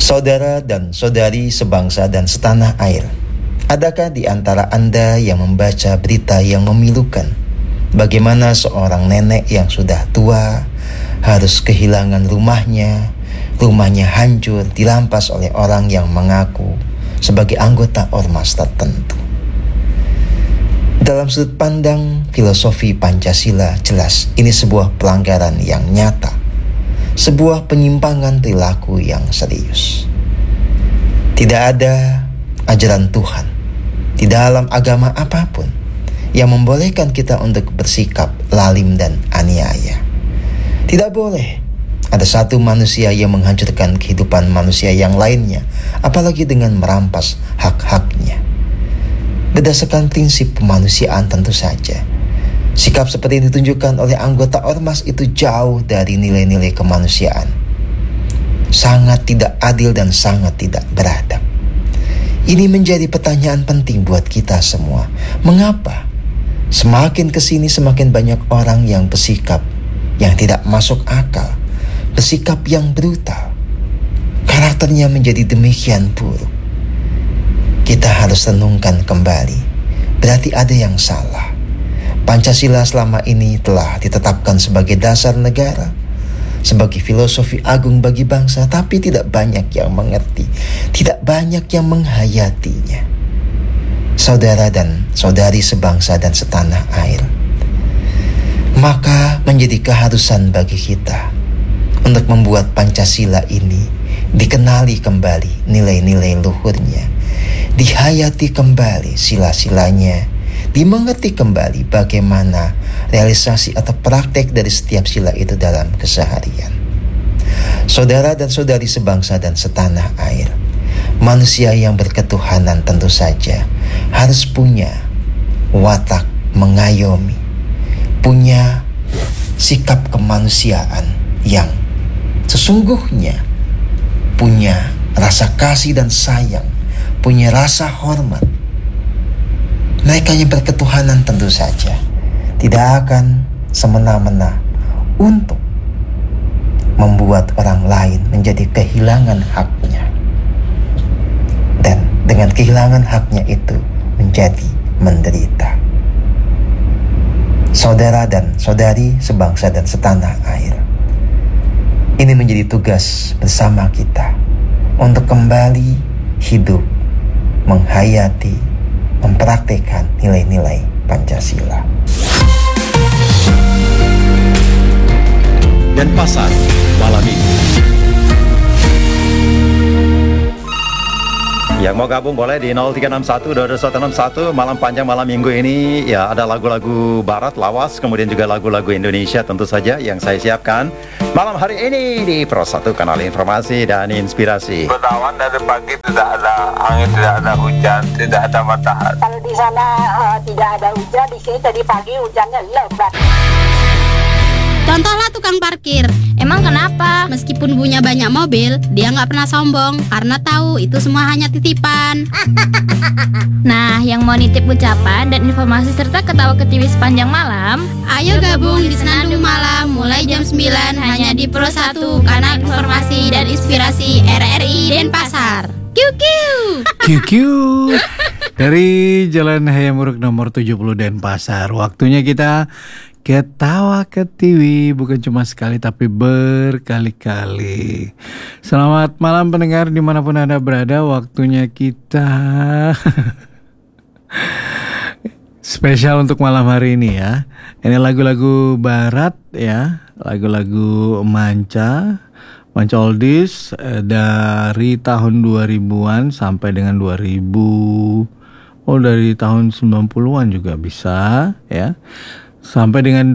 Saudara dan saudari sebangsa dan setanah air, adakah di antara Anda yang membaca berita yang memilukan bagaimana seorang nenek yang sudah tua harus kehilangan rumahnya hancur dirampas oleh orang yang mengaku sebagai anggota ormas tertentu? Dalam sudut pandang filosofi Pancasila, jelas ini sebuah pelanggaran yang nyata, sebuah penyimpangan perilaku yang serius. Tidak ada ajaran Tuhan di dalam agama apapun yang membolehkan kita untuk bersikap lalim dan aniaya. Tidak boleh ada satu manusia yang menghancurkan kehidupan manusia yang lainnya, apalagi dengan merampas hak-haknya. Berdasarkan prinsip kemanusiaan tentu saja, sikap seperti yang ditunjukkan oleh anggota ormas itu jauh dari nilai-nilai kemanusiaan. Sangat tidak adil dan sangat tidak beradab. Ini menjadi pertanyaan penting buat kita semua. Mengapa semakin kesini semakin banyak orang yang bersikap yang tidak masuk akal, bersikap yang brutal, karakternya menjadi demikian buruk? Kita harus renungkan kembali. Berarti ada yang salah. Pancasila selama ini telah ditetapkan sebagai dasar negara, sebagai filosofi agung bagi bangsa, tapi tidak banyak yang mengerti, tidak banyak yang menghayatinya. Saudara dan saudari sebangsa dan setanah air, maka menjadi keharusan bagi kita untuk membuat Pancasila ini dikenali kembali nilai-nilai luhurnya, dihayati kembali sila-silanya, dimengerti kembali bagaimana realisasi atau praktek dari setiap sila itu dalam keseharian. Saudara dan saudari sebangsa dan setanah air, manusia yang berketuhanan tentu saja harus punya watak mengayomi, punya sikap kemanusiaan yang sesungguhnya, punya rasa kasih dan sayang, punya rasa hormat. Mereka yang berketuhanan tentu saja tidak akan semena-mena untuk membuat orang lain menjadi kehilangan haknya, dan dengan kehilangan haknya itu menjadi menderita. Saudara dan saudari sebangsa dan setanah air, ini menjadi tugas bersama kita untuk kembali hidup, menghayati, mempraktikkan nilai-nilai Pancasila. Denpasar malam ini. Yang mau gabung boleh di 0361 malam panjang malam minggu ini. Ya, ada lagu-lagu barat lawas, kemudian juga lagu-lagu Indonesia tentu saja yang saya siapkan malam hari ini di Pro 1 Kanal Informasi dan Inspirasi. Berawan dari pagi, tidak ada angin, tidak ada hujan, tidak ada matahari. Kalau di sana tidak ada hujan, di sini tadi pagi hujannya lebat. Contohlah tukang parkir. Emang kenapa? Meskipun punya banyak mobil, dia nggak pernah sombong karena tahu itu semua hanya titipan. Nah, yang mau nitip ucapan dan informasi serta ketawa ketiwi sepanjang malam, ayo gabung di Senandung Malam mulai jam 9 hanya di Pro 1 Kanal Informasi dan Inspirasi RRI Denpasar. QQ dari Jalan Hayamuruk nomor 70 Denpasar. Waktunya kita ketawa ketiwi, bukan cuma sekali tapi berkali-kali. Selamat malam pendengar dimanapun Anda berada. Waktunya kita spesial untuk malam hari ini ya. Ini lagu-lagu barat ya, lagu-lagu manca oldies dari tahun 2000-an sampai dengan 2000. Dari tahun 90-an juga bisa ya. Sampai dengan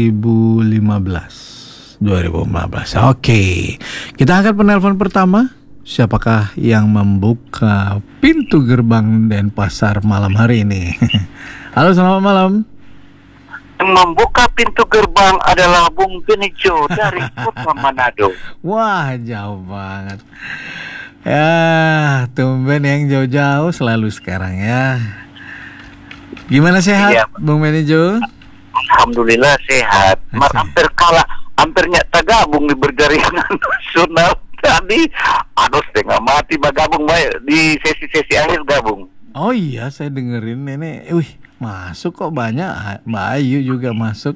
2015. Oke. Kita angkat penelpon pertama. Siapakah yang membuka pintu gerbang Denpasar malam hari ini? Halo, selamat malam. Yang membuka pintu gerbang adalah Bung Benijo dari Kota Manado. Wah, jauh banget. Ya, tumben yang jauh-jauh selalu sekarang ya. Gimana, sehat ya, Bung Benijo? Alhamdulillah sehat. Hampir kalah, hampirnya tak gabung di berjaringan nasional tadi. Aduh, setengah hati bergabung baik di sesi-sesi akhir gabung. Oh iya, saya dengerin ini. Wih, masuk kok banyak. Mbak Ayu juga masuk.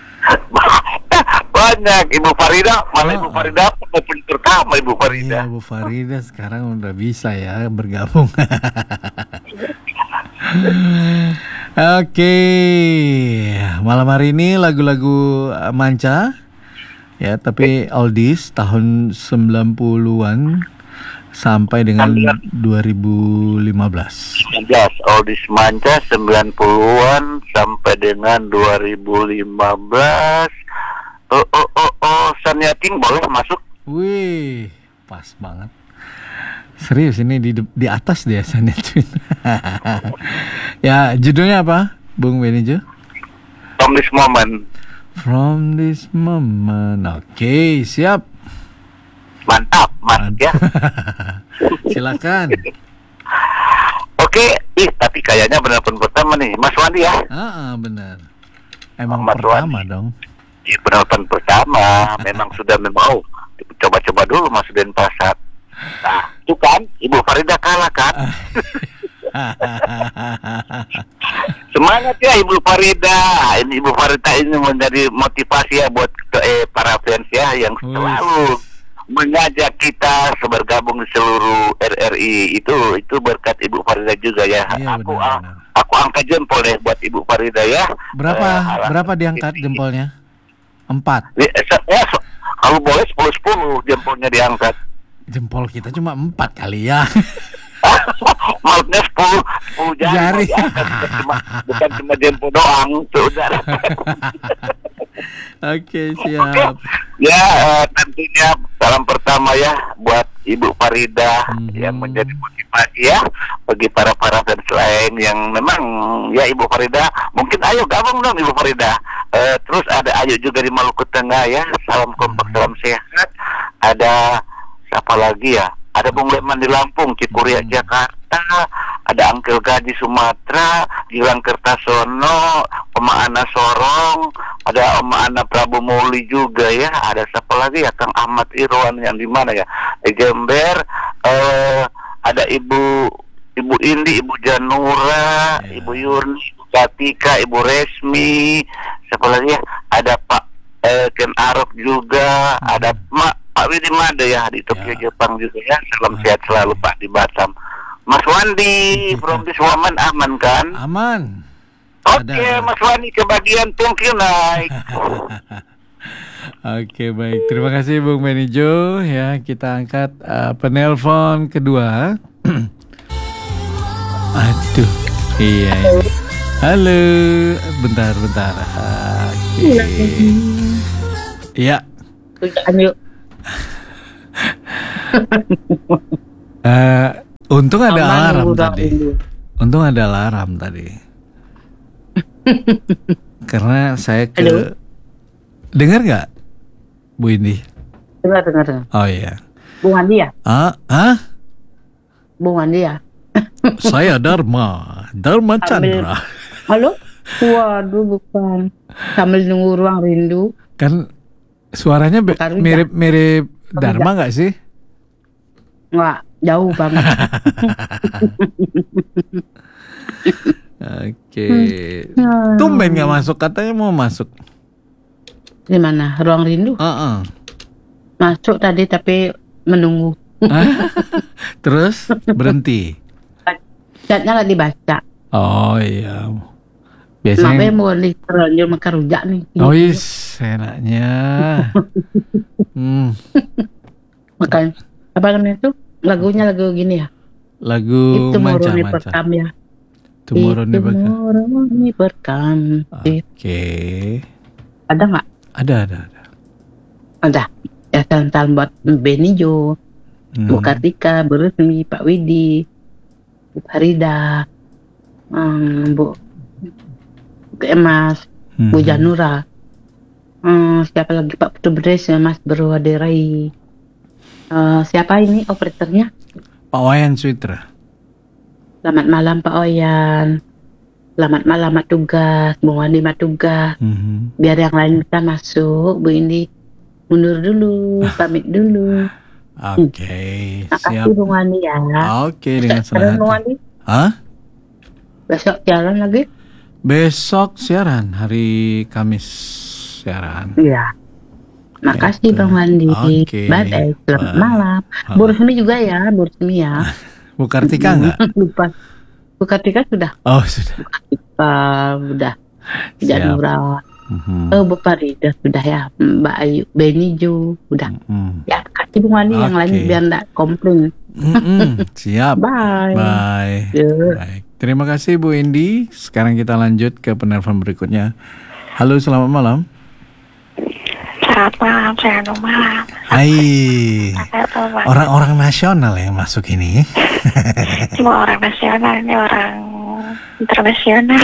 Banyak Ibu Farida, malah Ibu Farida pun pertama Ibu Farida. Iya, Bu Farida sekarang udah bisa ya bergabung. Oke, malam hari ini lagu-lagu manca ya, tapi oldies tahun 90-an sampai dengan 2015. 19 oldies manca 90-an sampai dengan 2015. Saniating boleh masuk? Wih, pas banget. Serius ini di atas dia Saniating. Ya, judulnya apa, Bung Benijo? From this moment. From this moment. Oke, siap. Mantap ya. Silakan. Oke, tapi kayaknya penelpon pertama nih, Mas Wandi ya. Benar. Emang Mas pertama Wandi. dong. Penelpon pertama memang sudah mau coba-coba dulu Mas Denpasar. Nah, itu kan Ibu Farida kalah kan. Semangat ya Ibu Farida. Ini Ibu Farida ini menjadi motivasi ya buat para fans ya yang selalu mengajak kita bergabung di seluruh RRI. Itu berkat Ibu Farida juga ya. Iya, aku angkat jempol deh buat Ibu Farida ya. Berapa diangkat jempolnya? 4. Kalau boleh 10 jempolnya diangkat. Jempol kita cuma 4 kali ya. Maksudnya 10 jari. Bukan cuma jempol doang, saudara. Oke, siap. Ya, tentunya salam pertama ya buat Ibu Farida yang menjadi motivasi ya bagi para fans lain yang memang ya Ibu Farida mungkin ayo gabung dong Ibu Farida. Terus ada Ayu juga di Maluku Tengah ya, salam kompak, salam sehat. Ada siapa lagi ya? Ada Bung Leman di Lampung, Cikuriak Jakarta, ada Angkel Gaji Sumatera, Gilang Kertasono, Oma Ana Sorong, ada Oma Ana Prabu Muli juga ya, ada siapa lagi ya, Kang Ahmad Irwan yang di mana ya, di Jember, ada Ibu Indi, Ibu Janura, Ibu Yurni, Ibu Katika, Ibu Resmi, siapa lagi ya, ada Pak Ken Arok juga, ada Pak Widi Made ya di Tokyo Jepang juga ya. Salam sehat selalu Pak di Batam. Mas Wandi from this woman aman kan? Aman. Oke, Mas Wandi kebagian thank you naik. Oke, baik. Terima kasih Bung Benijo ya. Kita angkat penelpon kedua. Aduh. Iya. Halo. Bentar. Oke. Iya. Yuk. Untung ada alarm tadi. Karena saya dengar nggak, Bu Indi? Dengar. Oh iya. Bung Andi ya? Bung Andi ya? Saya Dharma Chandra. Halo? Waduh, bukan. Sambil nunggu ruang rindu. Kan suaranya mirip Dharma nggak sih? Nggak, jauh banget. Oke. Tumben nggak masuk, katanya mau masuk. Di mana? Ruang rindu? Masuk tadi tapi menunggu. Terus berhenti. Chatnya nggak dibaca. Oh iya. Biasanya. Kenapa mau terlanjur makan rujak nih? Oh yes, enaknya. Makan apa namanya itu? Lagunya lagu gini ya? Lagu manca. Ya. Tomorrow Never Come. Oke. Ada nggak? Ada. Ya salam buat Benijo, Bu Kartika, Bu Resmi, Pak Widi, Bu Farida, Bu Emas, Bu Janura, siapa lagi Pak Putu Beres, Mas Berwaderai, siapa ini operatornya? Pak Wayan Suitra. Selamat malam Pak Wayan. Selamat malam Mak Tugas, Bu Wandi Mak Tugas. Biar yang lain bisa masuk, Bu Indi mundur dulu, pamit dulu. Oke, siap. Makasih Bung Wandi ya. Oke, dengan Ada senang Bung hati. Wandi, Hah? besok jalan lagi? Besok siaran, hari Kamis siaran. Iya. Makasih Gitu. Bang Wandi. Oke. Bye. Selamat Bye. malam. Bu Resmi juga ya, Bu Resmi ya. Bu Kartika enggak? Lupa. Bu Kartika sudah. Oh, sudah. Udah. Siap. Janura. Mhm. Oh, Bu Farida sudah ya. Mbak Ayu, Benijo udah. Mhm. Ya, kasih Bung Wandi yang lain Oke. biar enggak komplain. Siap. Bye. Bye. Ya. Baik. Terima kasih Bu Indi. Sekarang kita lanjut ke penelpon berikutnya. Halo, selamat malam. Selamat malam. Hai. Orang-orang nasional yang masuk ini. Cuma orang nasional, ini orang internasional.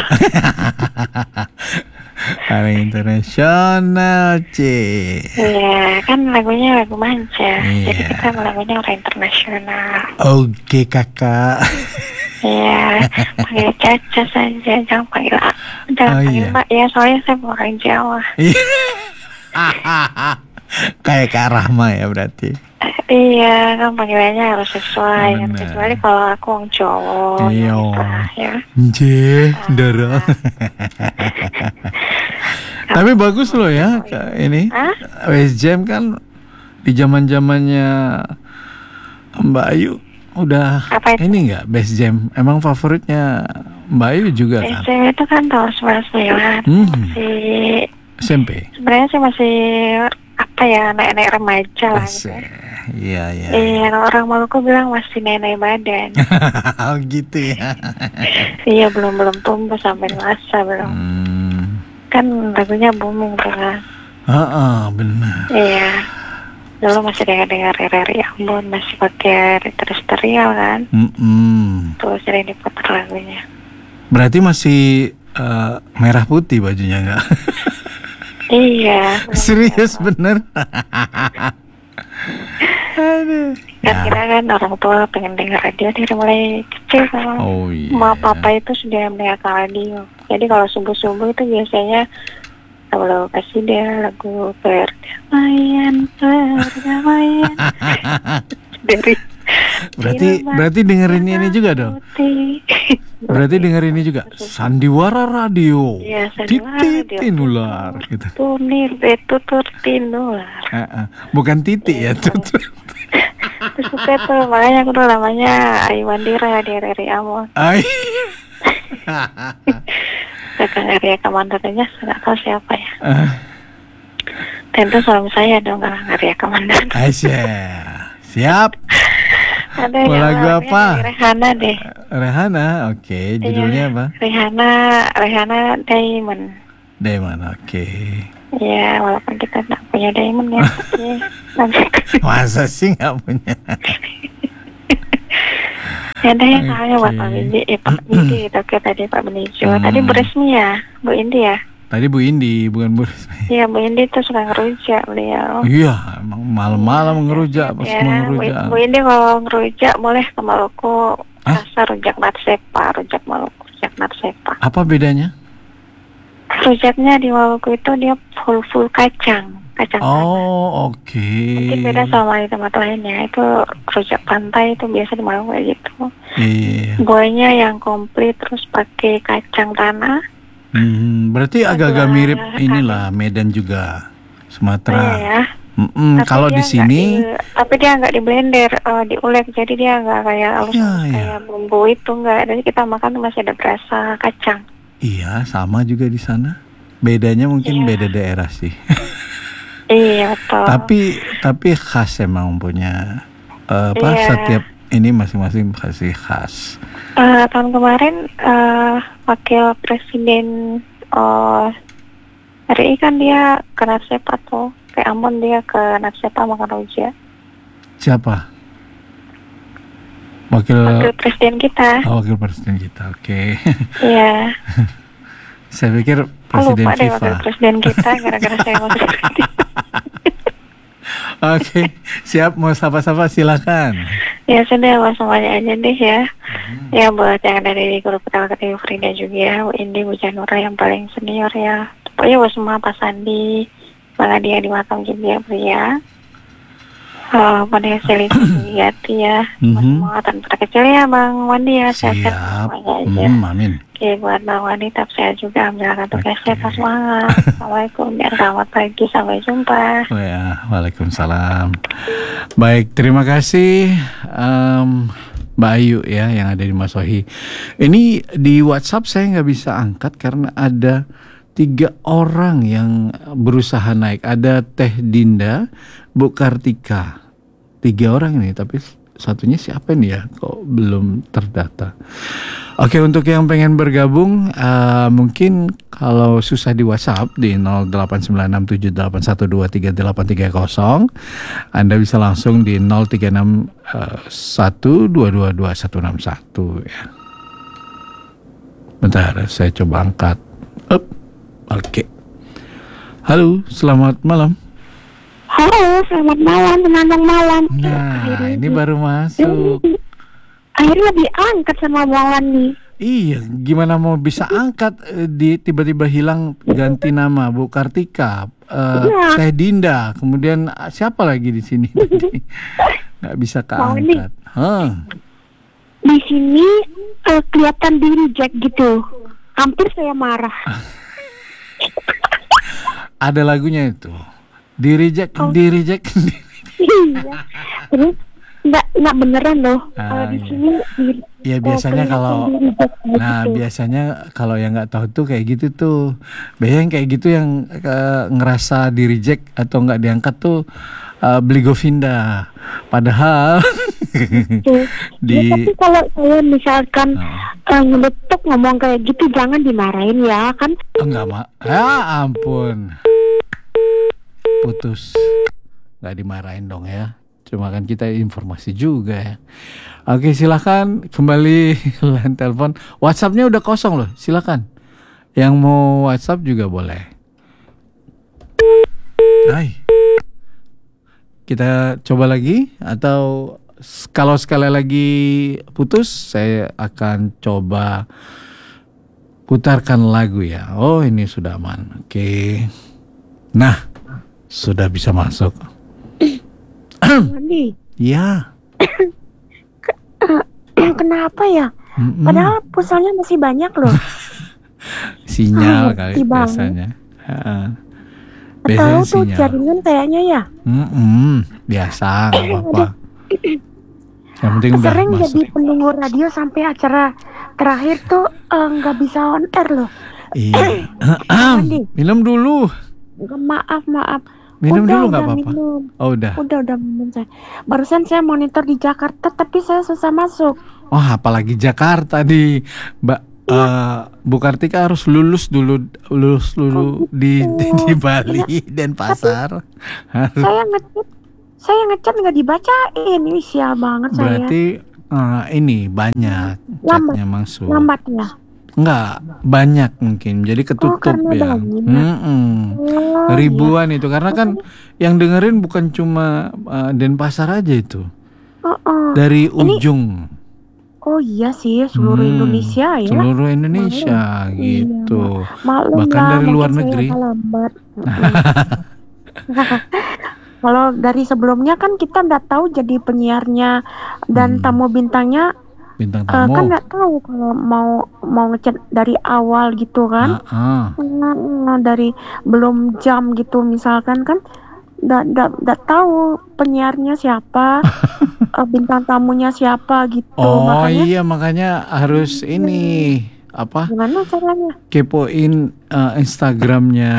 Orang internasional, C. Iya, kan lagunya lagu manja. Iya. Jadi kita lagunya orang internasional. Oke, kakak. Iya, panggil Caca saja, jangan panggil jangan Oh, panggil iya. Mbak. Ya, soalnya saya orang Jawa. Kayak Kak Rahma ya berarti. Iya, kan panggilannya harus sesuai. Benar. Kecuali kalau aku orang Jawa. Iya. Ya. J, dorong. Tapi bagus loh ya Kak, ini. Hah? West Jam kan di zaman-zamannya Mbak Ayu udah Apa itu? ini enggak Best Jam. Emang favoritnya Mbak Ayu juga kan? SMP itu kan tahun 99. Masih SMP. sebenarnya sih masih apa ya, naik-naik remaja lah gitu. Iya. Iya, kalau orang Maluku bilang masih nenek badan. Oh gitu ya. Iya, belum tumbuh sampai dewasa belum. Kan lagunya booming tuh kan. Benar. Iya. Dulu masih dengar RRI Ambon, masih pakai terestrial kan. Tuh sering diputar lagunya. Berarti masih merah putih bajunya enggak? Iya. Serius bener. Aduh. Kan kita kan orang tua pengen dengar radio dari mulai kecil kan. Oh iya. Ma papa itu sudah mendengarkan radio. Jadi kalau subuh-subuh itu biasanya kalau kasih dia lagu perdamaian dari Berarti dengerin ini juga dong. Berarti dengerin ini juga Sandiwara Radio. Iya, Sandiwara Radio. Tinular gitu. Tunir betutur tinular. Bukan titik ya tutur. Terus suka tuh, makanya aku tuh namanya Ayu Wandira di RRI Ambon. Kakak Arya Komandannya nggak tahu siapa ya. Tentu suami saya dong, Kang Arya Komandan. Siap. Ada Mau lagu apa? Rehana deh. Rehana, oke. Judulnya apa? Rehana Diamond. Diamond, oke. Iya, walaupun kita nggak punya diamond ya. Masa sih nggak punya? Ya ada yang tahu buat Pak Bindi, Pak Bindi itu oke tadi Pak Benijo. Tadi Bu Resmi ya, Bu Indi ya. Tadi Bu Indi, bukan Bu Resmi. Iya, Bu Indi tuh suka ngerujak beliau. Iya, emang malam-malam ngerujak, pas mau ngerujak. Bu Indi kalau ngerujak boleh ke Maluku, rasa rujak Natsepa, rujak Maluku, rujak Natsepa. Apa bedanya? Rujaknya di Maluku itu dia full kacang. Oh, oke. Mungkin beda sama di tempat lainnya. Itu rujak pantai itu biasa di Maluku kayak gitu. Iya. Buahnya yang komplit terus pakai kacang tanah. Berarti agak-agak mirip inilah Medan juga, Sumatera. Iya. Kalau di sini, tapi dia nggak di blender, diulek, jadi dia nggak kayak halus kayak bumbu itu nggak. Jadi kita makan tuh masih ada berasa kacang. iya sama juga di sana. Bedanya mungkin beda daerah sih. Iya betul. Tapi khas emang punya setiap ini masing-masing kasih khas. Tahun kemarin wakil presiden RI kan dia ke Natsepa tuh, ke Ambon dia ke Natsepa makan rujak. Siapa? Wakil presiden kita. Oh, wakil presiden kita, oke. Iya. Saya pikir presiden lupa deh FIFA. wakil presiden kita gara-gara saya wakil presiden. Oke, siap, mau sapa-sapa silakan. Ya sudah, buat semuanya aja deh ya. Ya buat yang dari grup Ketawa Ketiwi Frida juga ya, Bu Indi, Bu Janura yang paling senior ya. Pokoknya buat semua Pak Sandi, malah dia di Batam juga ya. pada Yati ya. Semangat dan kecil ya Bang Wandi ya. Sehat semuanya aja. Amin. Oke, buat Bang Wandi, tetap saya juga ambilkan tugasnya. Tetap semangat. Assalamualaikum dan selamat pagi. Sampai jumpa. Waalaikumsalam. Baik, terima kasih Mbak Ayu ya yang ada di Mas Sohi. Ini di WhatsApp saya nggak bisa angkat karena ada 3 orang yang berusaha naik. Ada Teh Dinda, Bu Kartika. 3 orang ini, tapi satunya siapa nih ya? Kok belum terdata? Oke, untuk yang pengen bergabung, mungkin kalau susah di WhatsApp di 089678123830, Anda bisa langsung di 0361222161 ya. Bentar, saya coba angkat. Oke. Halo, selamat malam. Halo, selamat malam, menandang malam. Nah, ini baru masuk. Akhirnya diangkat sama Bang Wandi. Iya, gimana mau bisa angkat tiba-tiba hilang ganti nama Bu Kartika, Teh Dinda, kemudian siapa lagi di sini? Nggak bisa keangkat. Di sini kelihatan di reject gitu. Hampir saya marah. Ada lagunya itu. Di reject. Iya. Terus nggak beneran loh. Kalau di sini ya biasanya biasanya kalau yang nggak tahu tuh kayak gitu tuh. Biasanya yang kayak gitu yang ngerasa di reject atau nggak diangkat tuh beli Govinda. Padahal tapi kalau saya misalkan ngeletuk ngomong kayak gitu jangan dimarahin ya kan? Enggak ya ampun. Putus. Nggak dimarahin dong ya. Cuma kan kita informasi juga ya. Oke, silakan kembali line telepon. WhatsApp-nya udah kosong loh, silakan. Yang mau WhatsApp juga boleh. Hai. Kita coba lagi atau kalau sekali lagi putus saya akan coba putarkan lagu ya. Oh, ini sudah aman. Oke. Nah, sudah bisa masuk. Wandi. Ya. Kenapa ya? Padahal pulsanya masih banyak loh. Sinyal kali biasanya. Atau tuh jaringan kayaknya ya. Biasa, nggak apa-apa. Yang penting udah sering masuk. Jadi penunggu radio sampai acara terakhir tuh nggak bisa on air loh. Iya. Minum dulu. Maaf. Minum udah, dulu nggak apa-apa. Minum. Oh udah. Udah minum saya. Barusan saya monitor di Jakarta tapi saya susah masuk. Oh apalagi Jakarta di Bu Kartika harus lulus dulu di Bali dan pasar. Saya ngechat nggak dibacain. Ini sial banget saya. Berarti ini banyak chatnya masuk. Lambat ya? Enggak, banyak mungkin. Jadi ketutup ya. Ribuan itu karena kan yang dengerin bukan cuma Denpasar aja itu. Dari ujung. Oh iya sih, seluruh Indonesia ya. Seluruh Indonesia gitu. Maklum bahkan lah, dari luar saya negeri. lambat. Kalau dari sebelumnya kan kita nggak tahu jadi penyiarnya dan tamu bintangnya. Bintang tamu. Kan nggak tahu kalau mau ngechat dari awal gitu kan. Dari belum jam gitu misalkan kan. Nggak tahu penyiarnya siapa, bintang tamunya siapa gitu. Oh makanya harus ini apa? Gimana caranya? Kepoin Instagramnya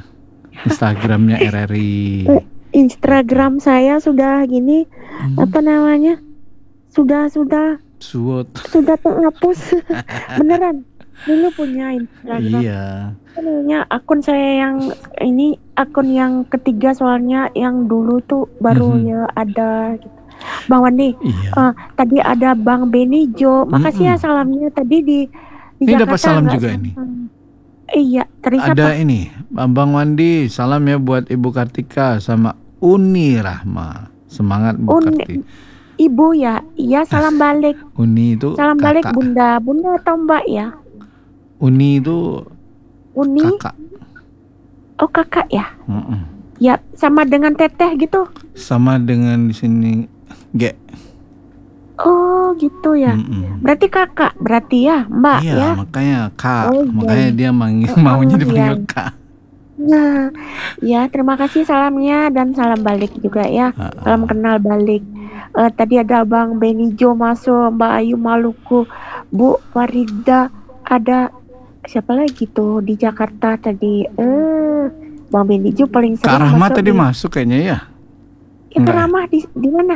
RRI. Instagram saya sudah gini, apa namanya? Sudah terhapus. Beneran. Dulu punya Instagram. Iya. Sebenarnya akun saya yang ini akun yang ketiga soalnya yang dulu tuh baru ya ada gitu. Bang Wandi, tadi ada Bang Benijo. Makasih ya salamnya tadi di ini Jakarta. Dapat salam juga ini. Iya, tadi ada siapa? Ini Bang Wandi, salam ya buat Ibu Kartika sama Uni Rahma. Semangat Bu Kartika. Ibu ya, iya salam balik. Uni itu salam kakak. Balik bunda atau mbak ya? Uni itu kakak. Oh kakak ya? Ya, sama dengan teteh gitu. Sama dengan di sini G. Oh, gitu ya. Berarti kakak, berarti ya, Mbak Iya, ya. makanya Kak. Oh, Makanya iya. dia maunya dipanggil iya. Kak. Nah, ya terima kasih salamnya dan salam balik juga ya. Salam kenal balik. Tadi ada Bang Benijo masuk, Mbak Ayu Maluku, Bu Farida, ada siapa lagi tuh di Jakarta tadi? Bang Benijo paling sering Kak Rahma masuk tadi di- masuk kayaknya ya. Ya, Kak Rahma di mana?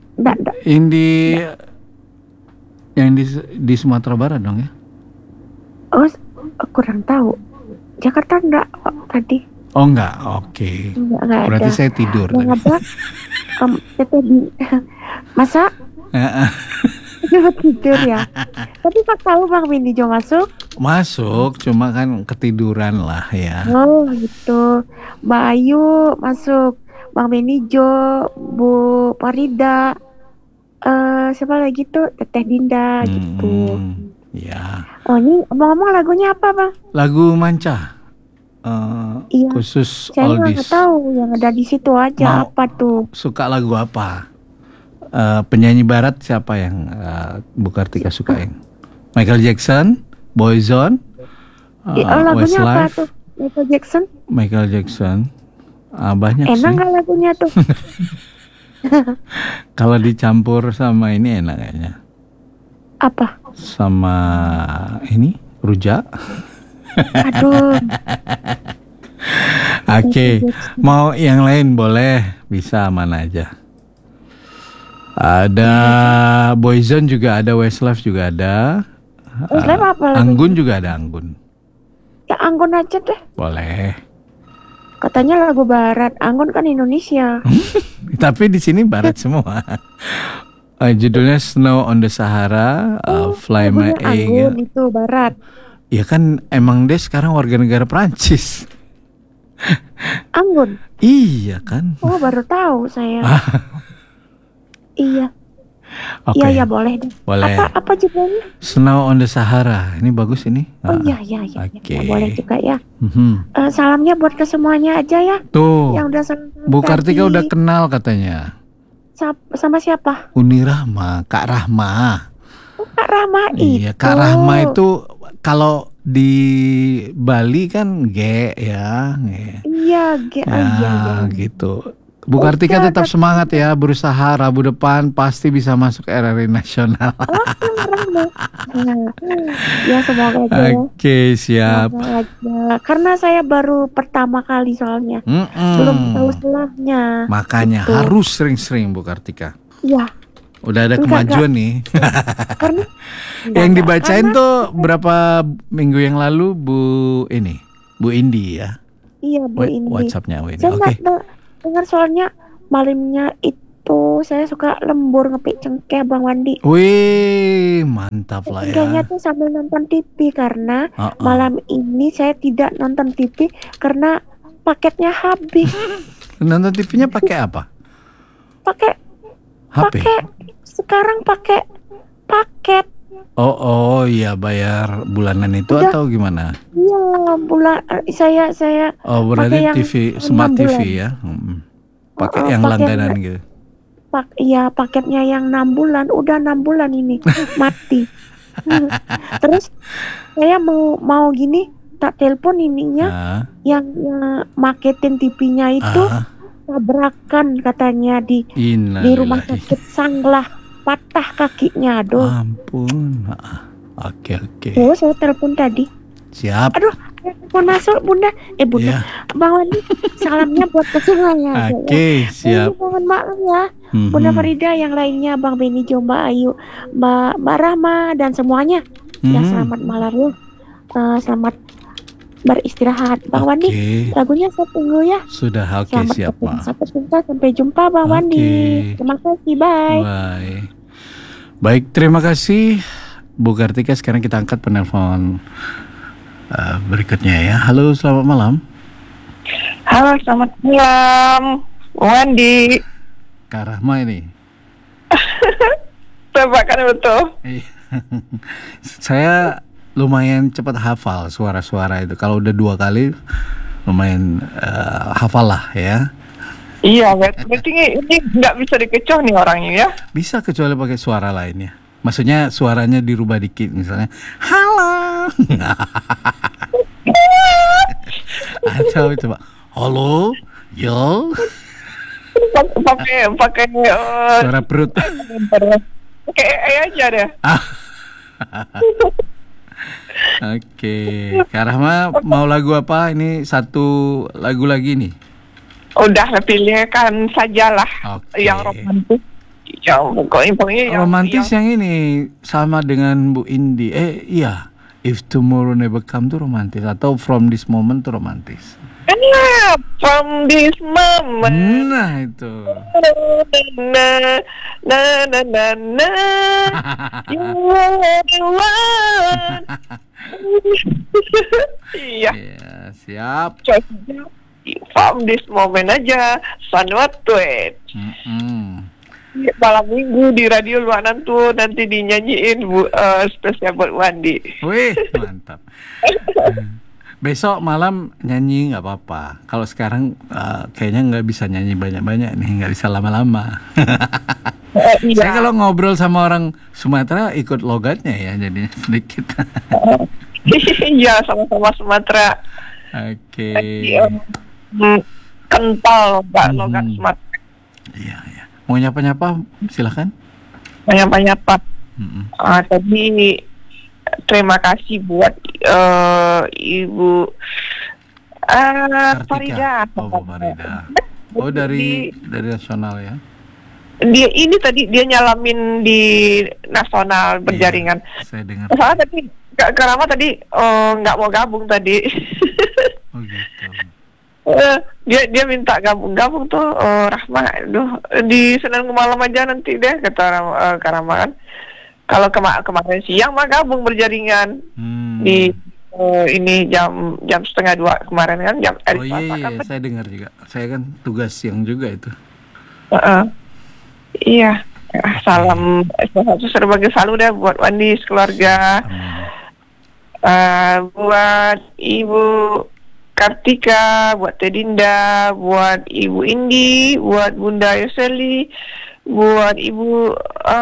Yang di Sumatera Barat dong ya. Oh, kurang tahu. Jakarta enggak tadi. Oh enggak, oke. Enggak Berarti ada. saya tidur Yang tadi. ada teteh di masa tidur ya. Tapi Pak tahu Bang Benijo masuk? Masuk, cuma kan ketiduran lah ya. Oh gitu. Mbak Ayu masuk, Bang Benijo, Bu Farida, siapa lagi tuh? Teteh Dinda gitu. Ya. Oh ini ngomong lagunya apa Bang? Lagu Manca. Iya. Khusus Saya nggak oldies. tahu yang ada di situ aja Mau- apa tuh? Suka lagu apa? Penyanyi barat siapa yang Bu Kartika sukain? Michael Jackson, Boyzone, Lagunya apa Westlife, tuh? Michael Jackson? Michael Jackson. Banyak Enak sih. nggak lagunya tuh? Kalau dicampur sama ini enak kayaknya. Apa? Sama ini rujak. Aduh. Oke, mau yang lain boleh, bisa mana aja. Ada Boyzone juga ada, Westlife juga ada. Westlife apa lagunya? Anggun juga ada Anggun. Ya Anggun aja deh. Boleh. Katanya lagu barat. Anggun kan Indonesia. Tapi di sini barat semua. Judulnya Snow on the Sahara, Fly My Lagunya Anggun Eagle. itu barat. Ya kan emang dia sekarang warga negara Prancis. Anggun. Iya kan. Oh baru tahu saya. Iya. Oke. Iya boleh deh. Boleh. Apa judulnya? Snow on the Sahara. Ini bagus ini. Oh iya. Oke. Ya, boleh juga ya. Mhm. Salamnya buat ke semuanya aja ya. Tuh. Yang udah salam Bu Kartika tadi. udah kenal katanya. Sama siapa? Uni Rahma, Kak Rahma. Oh, Kak Rahma itu. Iya, Kak Rahma itu kalau di Bali kan G ya. G. Iya, Ya, gitu. Bu Kartika tetap semangat ya, berusaha Rabu depan pasti bisa masuk RRI Nasional. Ya semoga aja ya. Oke, siap. Semoga aja. Karena saya baru pertama kali soalnya. Belum tahu selahnya. Makanya Gitu. harus sering-sering Bu Kartika. Iya. Udah ada Enggak. kemajuan nih. Karena Yang dibacain tuh berapa minggu yang lalu Bu Indi ya. Iya Bu Indi. WhatsApp-nya Bu Indi. Saya Oke. nggak dengar soalnya malamnya itu saya suka lembur ngepik cengkeh Bang Wandi. Wih, mantap lah ya. Tinggalnya tuh sambil nonton TV karena Uh-uh. malam ini saya tidak nonton TV karena paketnya habis. Nonton TV-nya pakai apa? Pakai HP. sekarang pakai paket. Oh iya, bayar bulanan itu Udah. atau gimana? Iya, saya Oh, berarti pakai yang TV smart 6 TV bulan. ya. Pakai yang pakai langganan yang- gitu. Iya, paketnya yang 6 bulan, udah 6 bulan ini mati. Terus saya mau gini, tak telepon ininya Ah, yang maketin TV-nya itu tabrakan katanya di rumah innalillahi. sakit Sanglah, patah kakinya. Aduh. Ampun. Oke. Oh, saya telepon tadi. Siap. Aduh, telepon masuk Bunda. Bunda. Iya. Bang Wandi, salamnya buat ke semuanya. aja, ya. Oke, siap. Mohon maaf ya. Mhm. Bunda Farida, yang lainnya Bang Beni, Mbak Ayu, Mbak Rahma dan semuanya. Ya Mhm. selamat malam ya. Selamat beristirahat. Bang Wandi, lagunya saya tunggu ya. Sudah, oke, Selamat siap, ketemu. Ma. Sampai jumpa Bang Oke. Wandi. Terima kasih, bye. Bye. Baik, terima kasih Bu Kartika. Sekarang kita angkat penelpon berikutnya ya. Halo, selamat malam. Halo, selamat malam, Wandi. Kak Rahma ini. Tebakan betul. Saya lumayan cepat hafal suara-suara itu. Kalau udah 2 kali lumayan hafal lah ya. Iya, berarti ini nggak bisa dikecoh nih orangnya ya? Bisa kecuali pakai suara lainnya. Maksudnya suaranya dirubah dikit, misalnya halo. Atau coba halo, yo. Pakai suara perut. Pakai aja deh. Oke, Kak Rahma mau lagu apa? Ini satu lagu lagi nih. Udah pilihkan sajalah yang romantis. Ya, pokoknya romantis yang ini sama dengan Bu Indi. Iya, If Tomorrow Never Come tuh romantis, atau From This Moment tuh romantis. From this moment. Nah itu. You are the one. Iya. Siap. From this moment aja. Sanwat Tweet. Malam minggu di radio Luanan tuh nanti dinyanyiin spesial buat Wandi. Wih, mantap. Besok malam nyanyi nggak apa-apa. Kalau sekarang kayaknya nggak bisa nyanyi banyak-banyak nih, nggak bisa lama-lama. Iya. Saya kalau ngobrol sama orang Sumatera ikut logatnya ya, jadinya sedikit. Iya, sama-sama Sumatera. Oke. Kental logat Sumatera. Iya. Mau nyapa-nyapa silahkan. Mau nyapa-nyapa. Tadi terima kasih buat Ibu Farida. Farida. Oh, dari nasional ya. Dia ini tadi dia nyalamin di nasional berjaringan. Iya, saya dengar. Soalnya tadi Kak Rahma tadi nggak mau gabung tadi. Oh gitu. Dia minta gabung tuh Rahma, aduh di Senin malam aja nanti deh kata Kak Rahma kan. Kalau kemarin siang mah gabung berjaringan di ini jam 1:30 kemarin kan jam. Oh iya, saya dengar juga. Saya kan tugas siang juga itu. Iya, salam sebagai selalu deh buat Wandi keluarga. Buat Ibu Kartika, buat Tedinda, buat Ibu Indi, buat Bunda Yoseli, buat Ibu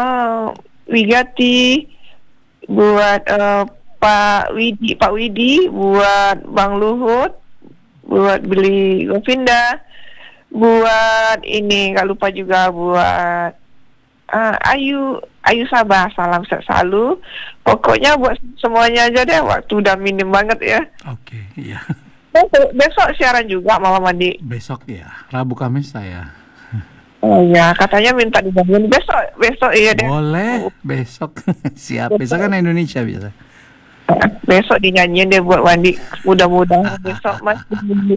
Wigati, buat Pak Widi, buat Bang Luhut, buat Billy Govinda, buat ini nggak lupa juga buat Ayu Sabah, salam sehat selalu. Pokoknya buat semuanya aja deh, waktu udah minim banget ya. Oke, iya. Besok siaran juga malam mandi. Besok ya, Rabu Kamis saya. Oh ya, katanya minta dibangun besok iya deh. Boleh, besok. Siap, besok kan Indonesia biasa. Besok dinyanyiin deh buat Wandi. Mudah-mudahan besok masih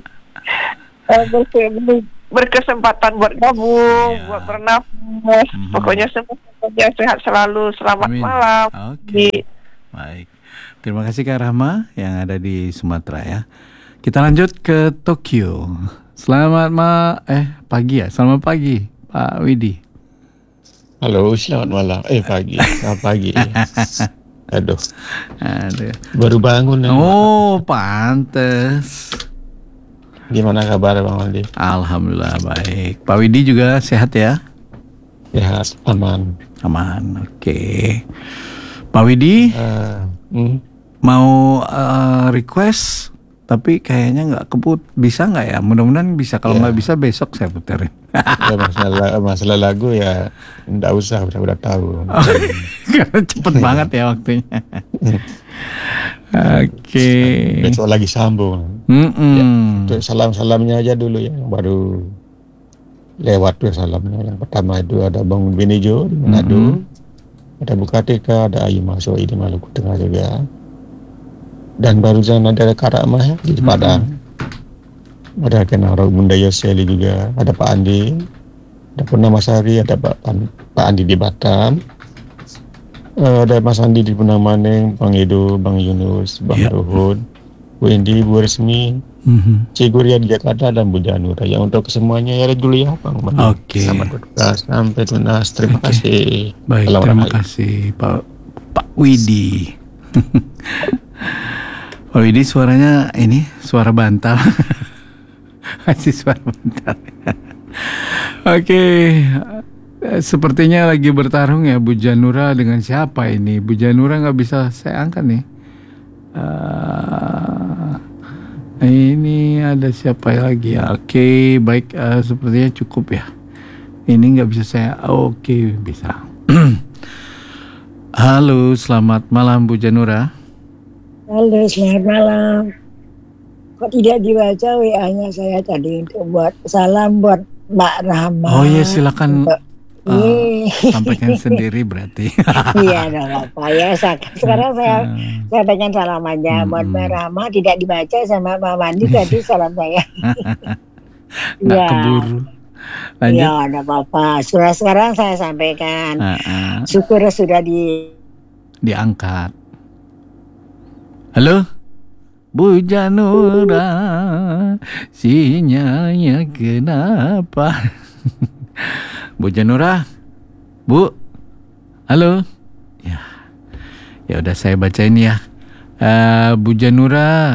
berkesempatan buat gabung, buat bernafas. Pokoknya semuanya sehat selalu. Selamat malam. Oke. Baik. Terima kasih Kak Rahma yang ada di Sumatera ya. Kita lanjut ke Tokyo. Selamat pagi ya. Selamat pagi Pak Widi. Halo, selamat malam. Pagi. Selamat pagi. Aduh. Baru bangun. Oh, pantes. Gimana kabar Bang Wandi? Alhamdulillah baik. Pak Widi juga sehat ya? Sehat, aman. Oke. Pak Widi mau request, tapi kayaknya nggak bisa nggak ya? Mudah-mudahan bisa. Kalau nggak bisa besok saya puterin. Masalah lagu ya nggak usah, udah tahu. Karena cepet banget ya waktunya. Oke. Besok lagi sambung. Ya, salam-salamnya aja dulu ya, baru lewat tuh salamnya. Yang pertama itu ada Bang Benijo di Manado, ada Bu Kartika, ada Ayu Masoi di Maluku Tengah juga, dan barusan ada Kak Rahma ya, di Padang. Ada kenal Bunda Yoseli juga, ada Pak Andi, ada Purnama Sari, ada Pak Andi di Batam. Ada Mas Andi di Punang Maneng, Bang Edo, Bang Yunus, Bang Ruhud, Bu Indi, Bu Resmi, Ciguria di Jakarta, dan Bu Janur. Ya untuk kesemuanya ya dulu ya Bang. Oke. Selamat bertugas sampai tunas. Terima kasih. Baik, terima kasih Pak Widi. Pak Widi suaranya ini suara bantal. Kasih suara bentar. Oke. Sepertinya lagi bertarung ya Bu Janura dengan siapa ini? Bu Janura nggak bisa saya angkat nih. Ini ada siapa lagi ya? Oke, baik, sepertinya cukup ya. Ini nggak bisa saya. Oke, bisa. Halo, selamat malam Bu Janura. Halo, selamat malam. Kok tidak dibaca WA-nya saya tadi untuk buat salam buat Mbak Rahma. Oh iya, silakan. Sampaikan sendiri berarti. Iya, enggak apa-apa ya. Sekarang saya sampaikan salam aja buat Mbak Rahma, tidak dibaca sama Pak Wandi tadi salam saya. Nggak keburu. Lanjut. Ya, enggak apa-apa. Sekarang saya sampaikan. Syukur sudah diangkat. Halo? Bu Janura, sinyalnya kenapa? Bu Janura, Bu, halo, ya udah saya bacain ya. Bu Janura,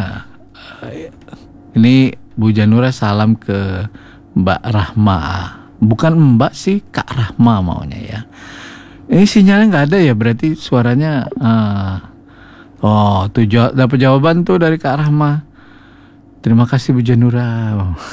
ini Bu Janura salam ke Mbak Rahma, bukan Mbak sih, Kak Rahma maunya ya. Ini sinyalnya nggak ada ya, berarti suaranya. Tuh dapat jawaban tuh dari Kak Rahma. Terima kasih Bu Janura.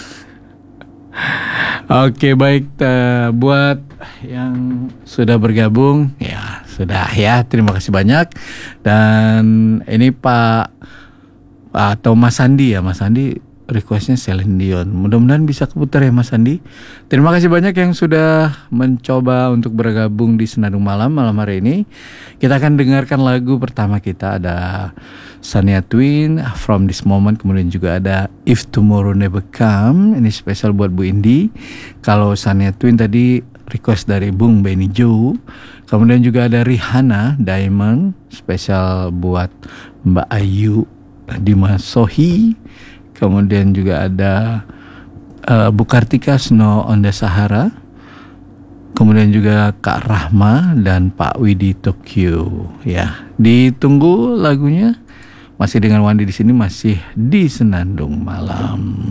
Oke, baik, buat yang sudah bergabung ya sudah ya, terima kasih banyak. Dan ini Pak atau Mas Sandi ya, Mas Sandi requestnya Celine Dion. Mudah-mudahan bisa keputar ya Mas Sandi. Terima kasih banyak yang sudah mencoba untuk bergabung di Senandung Malam hari ini. Kita akan dengarkan lagu pertama kita, ada Shania Twain, From This Moment. Kemudian juga ada If Tomorrow Never Come. Ini spesial buat Bu Indi. Kalau Shania Twain tadi request dari Bung Benny Joe. Kemudian juga ada Rihanna, Diamond, spesial buat Mbak Ayu Dimas Sohi. Kemudian juga ada Bu Kartika, Snow on the Sahara. Kemudian juga Kak Rahma dan Pak Widi Tokyo. Ya, ditunggu lagunya. Masih dengan Wandi di sini, masih di Senandung Malam.